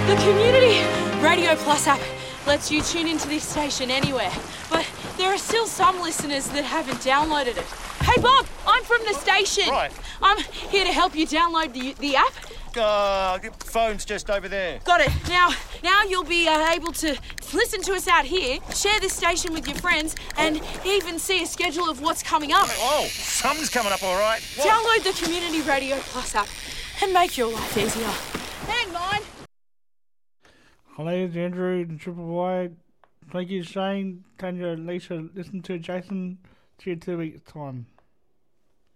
The Community Radio Plus app lets you tune into this station anywhere, but there are still some listeners that haven't downloaded it. Hey Bob, I'm from the station. Right. I'm here to help you download the app. The phone's just over there. Got it. Now you'll be able to listen to us out here, share this station with your friends, and even see a schedule of what's coming up. Oh, something's coming up all right. What? Download the Community Radio Plus app and make your life easier. Hang on. Hello, it's Andrew and Triple Y. Thank you, Shane, Tanya, Lisa. Listen to Jason. See you 2 weeks' time.